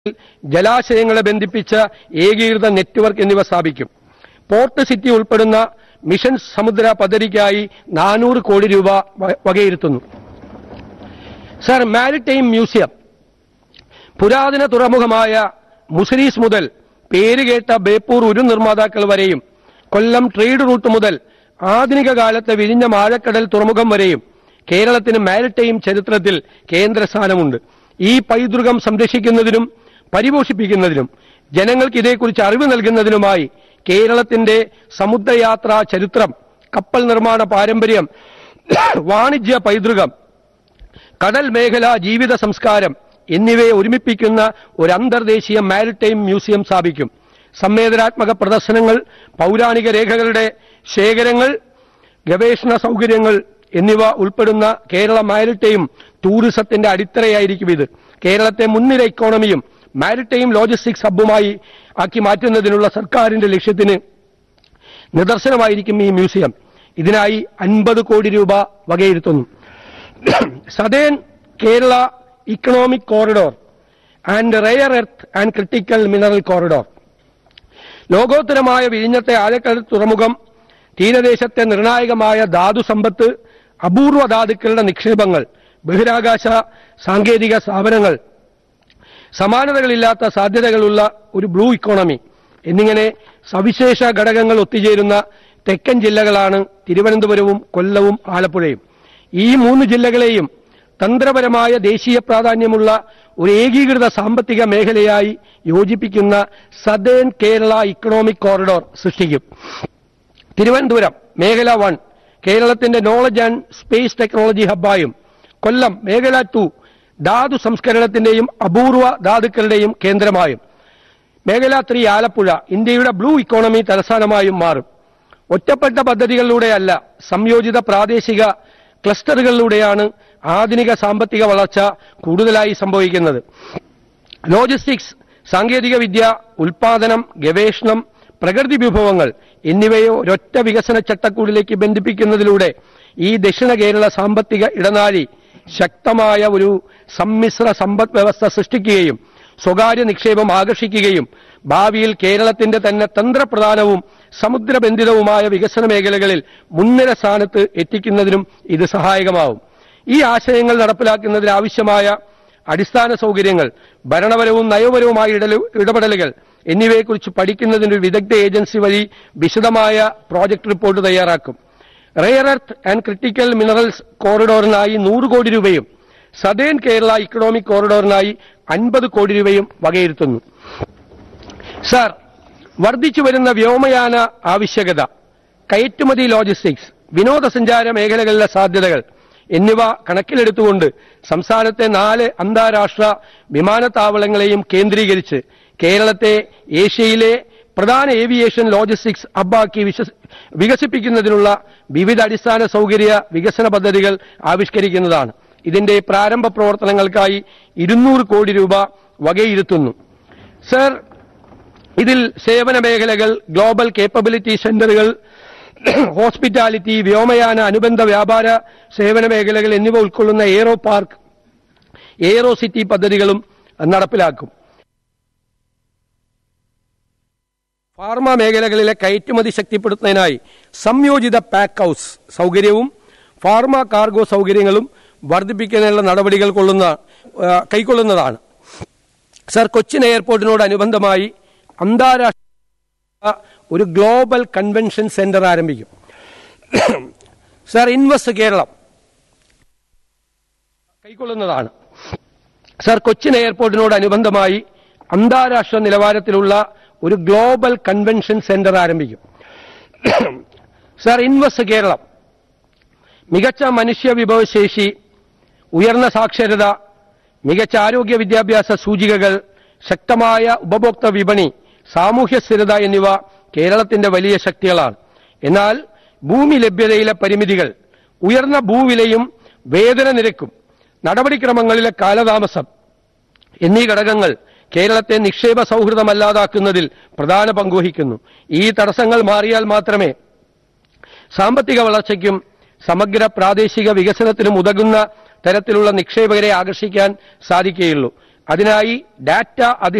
ജലാശയങ്ങളെ ബന്ധിപ്പിച്ച ഏകീകൃത നെറ്റ്വർക്ക് എന്നിവ സ്ഥാപിക്കും. പോർട്ട് സിറ്റി ഉൾപ്പെടുന്ന മിഷൻ സമുദ്ര പദ്ധതിക്കായി 400 കോടി രൂപ വകയിരുത്തുന്നു. സർ, മാരിടൈം മ്യൂസിയം പുരാതന തുറമുഖമായ മുസിരീസ് മുതൽ പേരുകേട്ട ബേപ്പൂർ ഉരു നിർമ്മാതാക്കൾ വരെയും കൊല്ലം ട്രേഡ് റൂട്ട് മുതൽ ആധുനിക കാലത്തെ വിഴിഞ്ഞം ആഴക്കടൽ തുറമുഖം വരെയും കേരളത്തിന് മാരിടൈം ചരിത്രത്തിൽ കേന്ദ്ര സ്ഥാനമുണ്ട്. ഈ പൈതൃകം സംരക്ഷിക്കുന്നതിനും പരിപോഷിപ്പിക്കുന്നതിനും ജനങ്ങൾക്ക് ഇതേക്കുറിച്ച് അറിവ് നൽകുന്നതിനുമായി കേരളത്തിന്റെ സമുദ്രയാത്രാ ചരിത്രം, കപ്പൽ നിർമ്മാണ പാരമ്പര്യം, വാണിജ്യ പൈതൃകം, കടൽ മേഖല ജീവിത സംസ്കാരം എന്നിവയെ ഒരുമിപ്പിക്കുന്ന ഒരു അന്തർദേശീയ മാരിടൈം മ്യൂസിയം സ്ഥാപിക്കും. സംവേദനാത്മക പ്രദർശനങ്ങൾ, പൗരാണിക രേഖകളുടെ ശേഖരങ്ങൾ, ഗവേഷണ സൗകര്യങ്ങൾ എന്നിവ ഉൾപ്പെടുന്ന കേരള മാരിടൈം ടൂറിസത്തിന്റെ അടിത്തറയായിരിക്കും ഇത്. കേരളത്തെ മുൻനിര ഇക്കോണമിയും മാരിടൈം ലോജിസ്റ്റിക്സ് ഹബ്ബുമായി ആക്കി മാറ്റുന്നതിനുള്ള സർക്കാരിന്റെ ലക്ഷ്യത്തിന് നിദർശനമായിരിക്കും ഈ മ്യൂസിയം. ഇതിനായി 50 കോടി രൂപ വകയിരുത്തുന്നു. Southern Kerala economic corridor and rare earth and critical mineral corridor. ലോകോത്തരമായ വിഴിഞ്ഞത്തെ ആഴക്കടൽ തുറമുഖം തീരദേശത്തെ നിർണായകമായ ധാതു സമ്പത്ത്, അപൂർവ ധാതുക്കളുടെ നിക്ഷേപങ്ങൾ, ബഹിരാകാശ സാങ്കേതിക സ്ഥാപനങ്ങൾ, സമാനതകളില്ലാത്ത സാധ്യതകളുള്ള ഒരു ബ്ലൂ ഇക്കോണമി എന്നിങ്ങനെ സവിശേഷ ഘടകങ്ങൾ ഒത്തുചേരുന്ന തെക്കൻ ജില്ലകളാണ് തിരുവനന്തപുരവും കൊല്ലവും ആലപ്പുഴയും. ഈ 3 ജില്ലകളെയും തന്ത്രപരമായ ദേശീയ പ്രാധാന്യമുള്ള ഒരു ഏകീകൃത സാമ്പത്തിക മേഖലയായി യോജിപ്പിക്കുന്ന സദേൺ കേരള ഇക്കണോമിക് കോറിഡോർ സൃഷ്ടിക്കും. തിരുവനന്തപുരം മേഖല 1 കേരളത്തിന്റെ നോളജ് ആൻഡ് സ്പേസ് ടെക്നോളജി ഹബ്ബായും, കൊല്ലം മേഖല 2 ധാതു സംസ്കരണത്തിന്റെയും അപൂർവ ധാതുക്കളുടെയും കേന്ദ്രമായും, മേഖല 3 ആലപ്പുഴ ഇന്ത്യയുടെ ബ്ലൂ ഇക്കോണമി തലസ്ഥാനമായും മാറും. ഒറ്റപ്പെട്ട പദ്ധതികളിലൂടെയല്ല, സംയോജിത പ്രാദേശിക ക്ലസ്റ്ററുകളിലൂടെയാണ് ആധുനിക സാമ്പത്തിക വളർച്ച കൂടുതലായി സംഭവിക്കുന്നത്. ലോജിസ്റ്റിക്സ്, സാങ്കേതിക വിദ്യ, ഉൽപാദനം, ഗവേഷണം, പ്രകൃതി വിഭവങ്ങൾ എന്നിവയെ ഒരൊറ്റ വികസന ചട്ടക്കൂടിലേക്ക് ബന്ധിപ്പിക്കുന്നതിലൂടെ ഈ ദക്ഷിണ കേരള സാമ്പത്തിക ഇടനാഴി ശക്തമായ ഒരു സമ്മിശ്ര സമ്പദ് വ്യവസ്ഥ സൃഷ്ടിക്കുകയും സ്വകാര്യ നിക്ഷേപം ആകർഷിക്കുകയും ഭാവിയിൽ കേരളത്തിന്റെ തന്നെ തന്ത്രപ്രധാനവും സമുദ്രബന്ധിതവുമായ വികസന മേഖലകളിൽ മുൻനിര സ്ഥാനത്ത് എത്തിക്കുന്നതിനും ഇത് സഹായകമാവും. ഈ ആശയങ്ങൾ നടപ്പിലാക്കുന്നതിന് ആവശ്യമായ അടിസ്ഥാന സൗകര്യങ്ങൾ, ഭരണപരവും നയപരവുമായ ഇടപെടലുകൾ എന്നിവയെക്കുറിച്ച് പഠിക്കുന്നതിന് ഒരു വിദഗ്ധ ഏജൻസി വഴി വിശദമായ പ്രോജക്ട് റിപ്പോർട്ട് തയ്യാറാക്കും. Rare earth and critical minerals കോറിഡോറിനായി 100 കോടി രൂപയും സദേൺ കേരള ഇക്കണോമിക് കോറിഡോറിനായി 50 കോടി രൂപയും വകയിരുത്തുന്നു. സർ, വർദ്ധിച്ചു വരുന്ന വ്യോമയാന ആവശ്യകത, കയറ്റുമതി ലോജിസ്റ്റിക്സ്, വിനോദസഞ്ചാര മേഖലകളിലെ സാധ്യതകൾ എന്നിവ കണക്കിലെടുത്തുകൊണ്ട് സംസ്ഥാനത്തെ 4 അന്താരാഷ്ട്ര വിമാനത്താവളങ്ങളെയും കേന്ദ്രീകരിച്ച് കേരളത്തെ ഏഷ്യയിലെ പ്രധാന ഏവിയേഷൻ ലോജിസ്റ്റിക്സ് ഹബ്ബാക്കി വികസിപ്പിക്കുന്നതിനുള്ള വിവിധ അടിസ്ഥാന സൗകര്യ വികസന പദ്ധതികൾ ആവിഷ്കരിക്കുന്നതാണ്. ഇതിന്റെ പ്രാരംഭ പ്രവർത്തനങ്ങൾക്കായി 200 കോടി രൂപ വകയിരുത്തുന്നു. സർ, ഇതിൽ സേവന മേഖലകൾ, ഗ്ലോബൽ കേപ്പബിലിറ്റി സെന്ററുകൾ, ഹോസ്പിറ്റാലിറ്റി, വ്യോമയാന അനുബന്ധ വ്യാപാര സേവന മേഖലകൾ എന്നിവ ഉൾക്കൊള്ളുന്ന എയ്റോ പാർക്ക്, എയ്റോ സിറ്റി പദ്ധതികളും നടപ്പിലാക്കും. ഫാർമ മേഖലകളിലെ കയറ്റുമതി ശക്തിപ്പെടുത്തുന്നതിനായി സംയോജിത പാക്ക് ഹൌസ് സൗകര്യവും ഫാർമ കാർഗോ സൗകര്യങ്ങളും വർദ്ധിപ്പിക്കുന്നതിനുള്ള നടപടികൾ കൈക്കൊള്ളുന്നതാണ്. സർ, കൊച്ചിൻ എയർപോർട്ടിനോടനുബന്ധമായി അന്താരാഷ്ട്ര ഒരു ഗ്ലോബൽ കൺവെൻഷൻ സെന്റർ ആരംഭിക്കും. Sir, invest Keralam കൈക്കൊള്ളുന്നതാണ്. Sir, Cochin എയർപോർട്ടിനോടനുബന്ധമായി അന്താരാഷ്ട്ര നിലവാരത്തിലുള്ള ഒരു ഗ്ലോബൽ കൺവെൻഷൻ സെന്റർ ആരംഭിക്കും. സർ, ഇൻവെസ്റ്റ് കേരളം മികച്ച മനുഷ്യ വിഭവശേഷി, ഉയർന്ന സാക്ഷരത, മികച്ച ആരോഗ്യ വിദ്യാഭ്യാസ സൂചികകൾ, ശക്തമായ ഉപഭോക്തൃ വിപണി, സാമൂഹ്യ സ്ഥിരത എന്നിവ കേരളത്തിന്റെ വലിയ ശക്തികളാണ്. എന്നാൽ ഭൂമി ലഭ്യതയിലെ പരിമിതികൾ, ഉയർന്ന ഭൂവിലയും വേതന നിരക്കും, നടപടിക്രമങ്ങളിലെ കാലതാമസം എന്നീ ഘടകങ്ങൾ കേരളത്തെ നിക്ഷേപ സൗഹൃദമല്ലാതാക്കുന്നതിൽ പ്രധാന പങ്കുവഹിക്കുന്നു. ഈ തടസ്സങ്ങൾ മാറിയാൽ മാത്രമേ സാമ്പത്തിക വളർച്ചയ്ക്കും സമഗ്ര പ്രാദേശിക വികസനത്തിനും ഉതകുന്ന തരത്തിലുള്ള നിക്ഷേപകരെ ആകർഷിക്കാൻ സാധിക്കുകയുള്ളൂ. അതിനായി ഡാറ്റ